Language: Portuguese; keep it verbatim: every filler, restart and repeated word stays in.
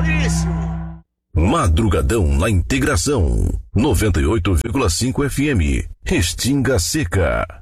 Maurício. Madrugadão na Integração. noventa e oito vírgula cinco F M. Restinga Seca.